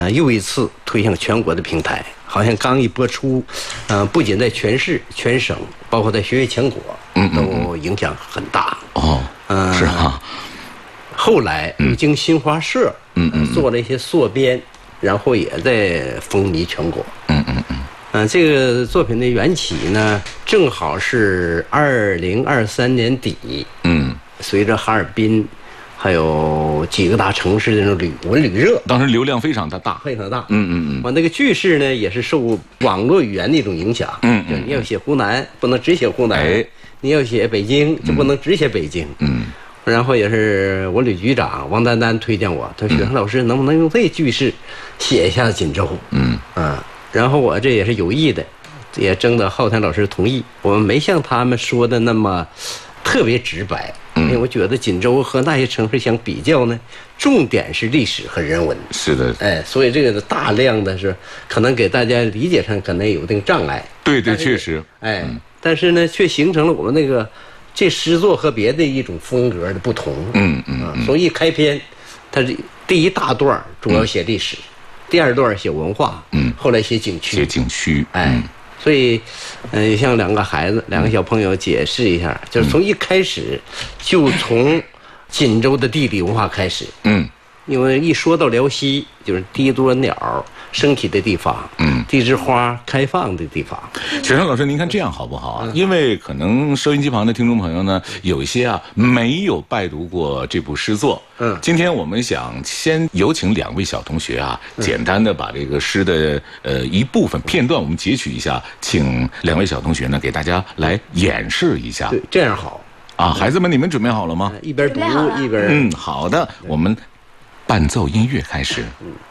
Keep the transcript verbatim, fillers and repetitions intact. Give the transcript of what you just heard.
呃，又一次推向全国的平台，好像刚一播出，呃，不仅在全市、全省，包括在学业全国， 嗯嗯都影响很大。 哦， 嗯、 是哈。 后来又经新华社， 嗯嗯， 做了一些缩编，然后也在风靡全国。 嗯嗯嗯。 嗯、呃，这个作品的缘起呢，正好是二零二三年底。 嗯， 随着哈尔滨。还有几个大城市的那种旅文旅热， 当时流量非常的大， 非常大。 嗯嗯嗯。 我那个句式呢，也是受网络语言的一种影响。 嗯嗯。 你要写湖南，不能只写湖南； 哎， 你要写北京，就不能只写北京。 嗯。 然后也是文旅局长王丹丹推荐我，他说：“许恒老师能不能用这句式写一下锦州？”嗯啊，然后我这也是有意的，也征得浩天老师同意。我们没像他们说的那么特别直白。因为我觉得锦州和那些城市相比较呢，重点是历史和人文。 是的， 哎，所以这个大量的是可能给大家理解上可能有一定障碍。 对对，确实。 哎，但是呢，却形成了我们那个这诗作和别的一种风格的不同。 嗯嗯嗯。 所以一开篇，它这第一大段主要写历史，第二段写文化，嗯，后来写景区。 写景区， 哎。所以，嗯、呃，向两个孩子、两个小朋友解释一下，就是从一开始，就从锦州的地理文化开始。嗯，因为一说到辽西，就是第一朵鸟升起的地方，嗯，第一枝花开放的地方。 雪生老师，您看这样好不好啊？嗯、因为可能收音机旁的听众朋友呢，有一些啊没有拜读过这部诗作。嗯，今天我们想先有请两位小同学啊，简单的把这个诗的呃一部分片段我们截取一下，请两位小同学呢给大家来演示一下。 对，这样好啊，孩子们，你们准备好了吗？ 一边读一边。 嗯，好的，我们伴奏音乐开始。嗯。